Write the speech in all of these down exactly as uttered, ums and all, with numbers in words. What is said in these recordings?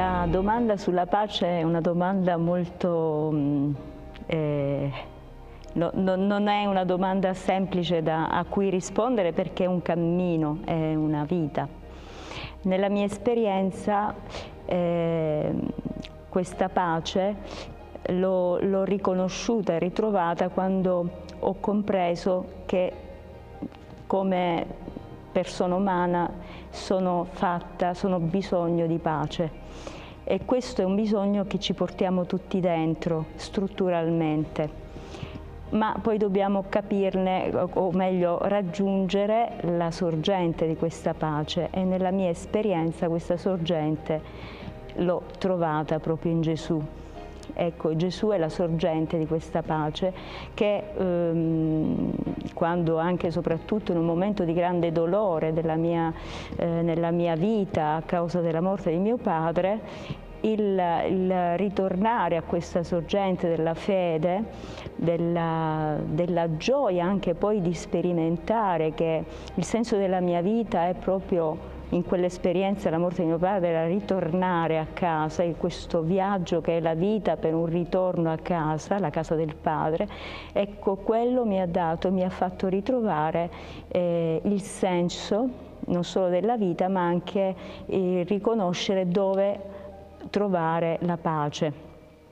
La domanda sulla pace è una domanda molto... Eh, no, no, non è una domanda semplice da, a cui rispondere, perché è un cammino, è una vita. Nella mia esperienza eh, questa pace l'ho riconosciuta e ritrovata quando ho compreso che come persona umana sono fatta, sono bisogno di pace, e questo è un bisogno che ci portiamo tutti dentro strutturalmente, ma poi dobbiamo capirne, o meglio raggiungere la sorgente di questa pace, e nella mia esperienza questa sorgente l'ho trovata proprio in Gesù. Ecco, Gesù è la sorgente di questa pace che ehm, quando, anche e soprattutto in un momento di grande dolore della mia, eh, nella mia vita a causa della morte di mio padre, il, il ritornare a questa sorgente della fede, della, della gioia anche poi di sperimentare che il senso della mia vita è proprio in quell'esperienza, la morte di mio padre, era ritornare a casa, in questo viaggio che è la vita per un ritorno a casa, la casa del Padre. Ecco, quello mi ha dato, mi ha fatto ritrovare eh, il senso non solo della vita, ma anche eh, riconoscere dove trovare la pace.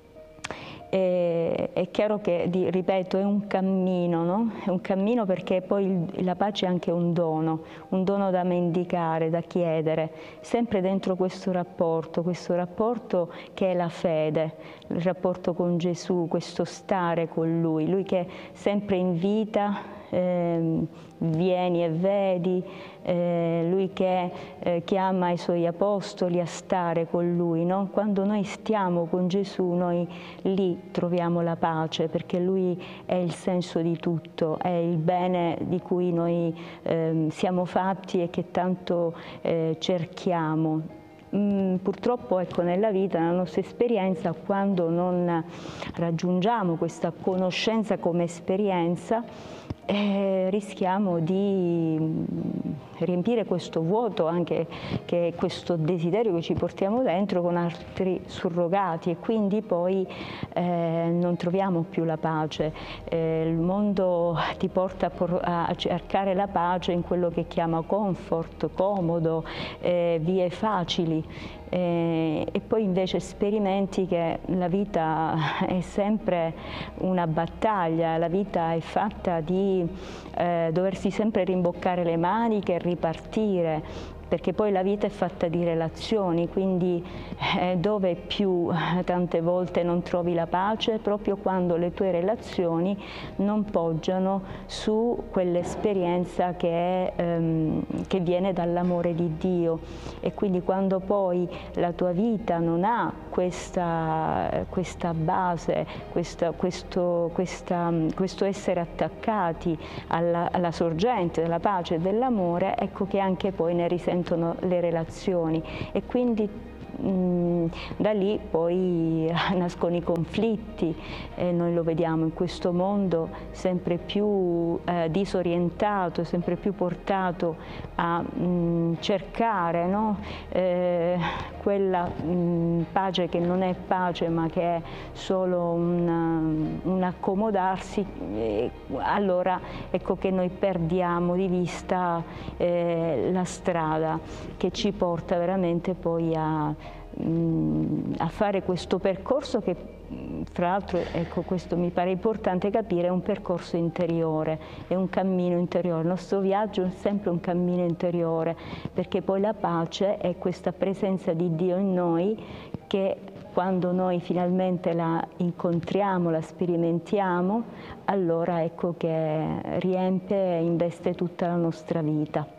E, è chiaro che, di, ripeto, è un cammino, no? È un cammino, perché poi il, la pace è anche un dono, un dono da mendicare, da chiedere, sempre dentro questo rapporto, questo rapporto che è la fede, il rapporto con Gesù, questo stare con Lui, Lui che sempre invita, eh, vieni e vedi, eh, Lui che eh, chiama i Suoi apostoli a stare con Lui, no? Quando noi stiamo con Gesù, noi lì troviamo la pace, perché Lui è il senso di tutto, è il bene di cui noi eh, siamo fatti e che tanto eh, cerchiamo. Mm, purtroppo, ecco, nella vita, nella nostra esperienza, quando non raggiungiamo questa conoscenza come esperienza, eh, rischiamo di riempire questo vuoto, anche che questo desiderio che ci portiamo dentro, con altri surrogati, e quindi poi eh, non troviamo più la pace. Eh, il mondo ti porta a, a cercare la pace in quello che chiama comfort, comodo, eh, vie facili. Eh, e poi invece sperimenti che la vita è sempre una battaglia, la vita è fatta di eh, doversi sempre rimboccare le maniche e ripartire, perché poi la vita è fatta di relazioni, quindi eh, dove più tante volte non trovi la pace? Proprio quando le tue relazioni non poggiano su quell'esperienza che, ehm, che viene dall'amore di Dio, e quindi quando poi la tua vita non ha questa, questa base, questa, questo, questa, questo essere attaccati alla, alla sorgente della pace e dell'amore, ecco che anche poi ne risentono le relazioni, e quindi mh, da lì poi nascono i conflitti, e noi lo vediamo in questo mondo sempre più eh, disorientato, sempre più portato a mh, cercare, no? eh, quella mh, pace che non è pace, ma che è solo un, un accomodarsi. E allora ecco che noi perdiamo di vista eh, la strada che ci porta veramente poi a, mh, a fare questo percorso che, fra l'altro, ecco, questo mi pare importante capire, è un percorso interiore, è un cammino interiore. Il nostro viaggio è sempre un cammino interiore, perché poi la pace è questa presenza di Dio in noi che, quando noi finalmente la incontriamo, la sperimentiamo, allora ecco che riempie e investe tutta la nostra vita.